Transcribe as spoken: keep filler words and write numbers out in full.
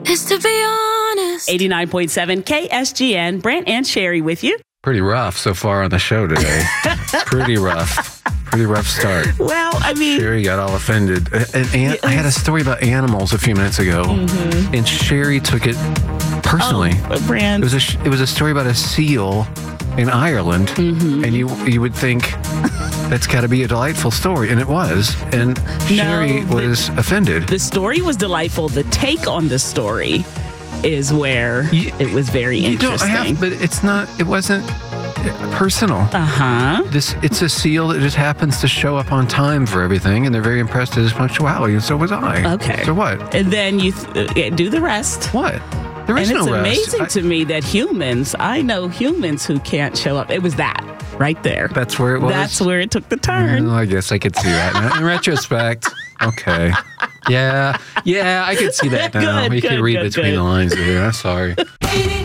is to be honest. eighty-nine point seven K S G N, Brant and Sherry with you. Pretty rough so far on the show today. Pretty rough. Pretty rough start. Well, I mean, Sherry got all offended. And, and I had a story about animals a few minutes ago, mm-hmm. and Sherry took it personally. Oh, Brant. It was a it was a story about a seal in Ireland, mm-hmm. and you you would think that's got to be a delightful story, and it was. And Sherry no, was the, offended. The story was delightful. The take on the story is where you, it was very you interesting. Don't have, but it's not. It wasn't personal. Uh huh. This it's a seal that just happens to show up on time for everything, and they're very impressed at his punctuality, and so was I. Okay. So what? And then you th- do the rest. What? There is and it's no rest. amazing I, to me that humans, I know humans who can't show up. It was that right there. That's where it was? That's where it took the turn. Well, I guess I could see that in retrospect. Okay. Yeah. Yeah, I could see that now. Good, you good, can read good, between good. the lines there. I'm sorry.